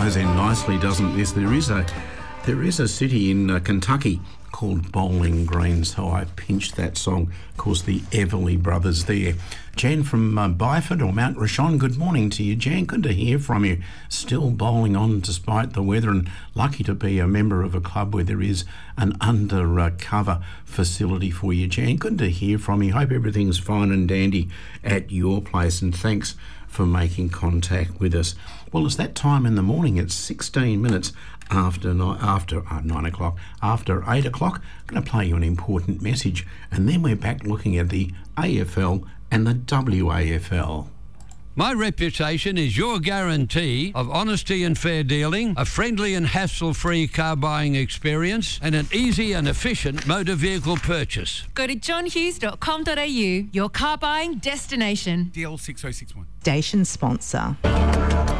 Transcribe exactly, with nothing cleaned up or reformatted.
ties in nicely, doesn't this? There is a there is a city in uh, Kentucky called Bowling Green, so I pinched that song. Of course, the Everly Brothers there. Jan from uh, Byford or Mount Rashon, good morning to you, Jan. Good to hear from you. Still bowling on despite the weather, and lucky to be a member of a club where there is an undercover facility for you, Jan. Good to hear from you. Hope everything's fine and dandy at your place, and thanks for making contact with us. Well, it's that time in the morning. It's sixteen minutes after ni- after uh, nine o'clock, after eight o'clock. I'm going to play you an important message, and then we're back looking at the A F L and the W A F L. My reputation is your guarantee of honesty and fair dealing, a friendly and hassle-free car buying experience, and an easy and efficient motor vehicle purchase. Go to john hughes dot com dot a u, your car buying destination. D L six oh six one. Station sponsor.